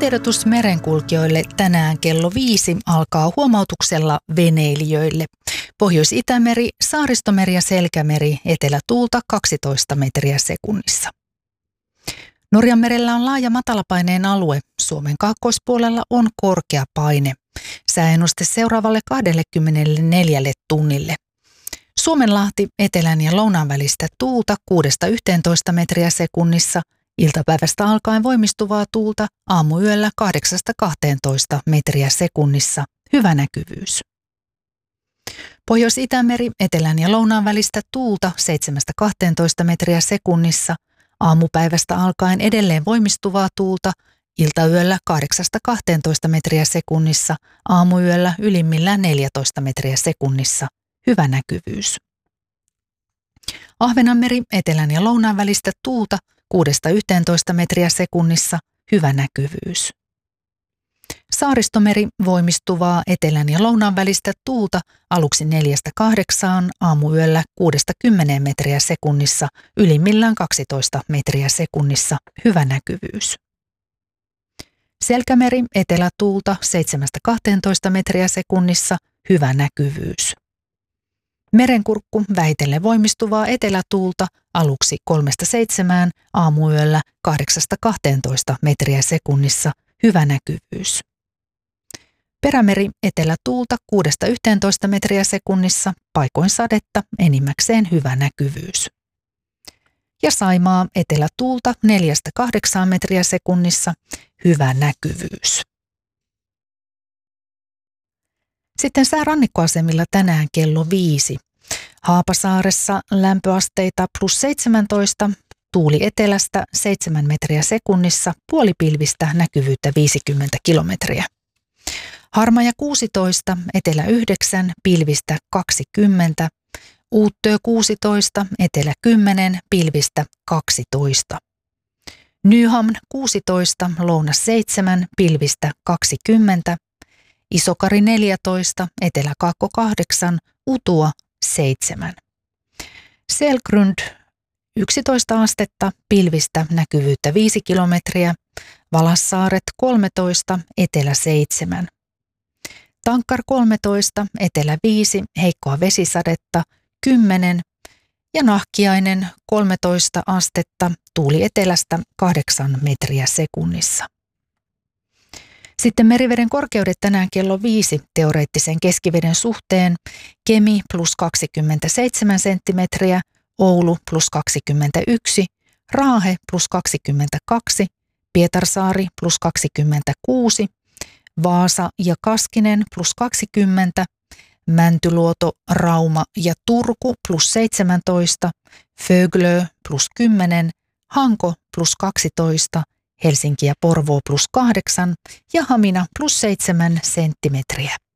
Ilotiedotus merenkulkijoille tänään kello 5 alkaa huomautuksella veneilijöille. Pohjois-Itämeri, Saaristomeri ja Selkämeri, etelätuulta 12 metriä sekunnissa. Norjanmerellä on laaja matalapaineen alue. Suomen kaakkoispuolella on korkea paine. Sääennuste seuraavalle 24 tunnille. Suomenlahti, etelän ja lounaan välistä tuulta 6–11 metriä sekunnissa. Iltapäivästä alkaen voimistuvaa tuulta aamuyöllä 8–12 metriä sekunnissa. Hyvä näkyvyys. Pohjois-Itämeri, etelän ja lounaan välistä tuulta 7–12 metriä sekunnissa. Aamupäivästä alkaen edelleen voimistuvaa tuulta. Iltayöllä 8–12 metriä sekunnissa. Aamuyöllä ylimmillään 14 metriä sekunnissa. Hyvä näkyvyys. Ahvenanmeri, etelän ja lounaan välistä tuulta 6–11 metriä sekunnissa. Hyvä näkyvyys. Saaristomeri, voimistuvaa etelän ja lounaan välistä tuulta aluksi 4–8, aamuyöllä 6–10 metriä sekunnissa, ylimmillään 12 metriä sekunnissa. Hyvä näkyvyys. Selkämeri, etelätuulta 7–12 metriä sekunnissa. Hyvä näkyvyys. Merenkurkku, vähitellen voimistuvaa etelätuulta aluksi 3–7, aamuyöllä 8–12 metriä sekunnissa. Hyvä näkyvyys. Perämeri, etelätuulta 6–11 metriä sekunnissa, paikoin sadetta, enimmäkseen hyvä näkyvyys. Ja Saimaa, etelätuulta 4–8 metriä sekunnissa, hyvä näkyvyys. Sitten sää rannikkoasemilla tänään kello 5. Haapasaaressa lämpöasteita +17, tuuli etelästä 7 metriä sekunnissa, puolipilvistä, näkyvyyttä 50 kilometriä. Harmaja 16, etelä 9, pilvistä 20, Uuttöö 16, etelä 10, pilvistä 12. Nyhamn 16, lounas 7, pilvistä 20, Isokari 14, etelä-kaakko 8, Utua 7. Selgrund 11 astetta, pilvistä, näkyvyyttä 5 kilometriä, Valassaaret 13, etelä 7. Tankkar 13, etelä 5, heikkoa vesisadetta 10 ja Nahkiainen 13 astetta, tuuli etelästä 8 metriä sekunnissa. Sitten meriveden korkeudet tänään kello 5 teoreettisen keskiveden suhteen. Kemi +27 senttimetriä, Oulu +21, Raahe +22, Pietarsaari +26, Vaasa ja Kaskinen +20, Mäntyluoto, Rauma ja Turku +17, Föglö +10, Hanko +12, Helsinki ja Porvoo +8 ja Hamina +7 senttimetriä.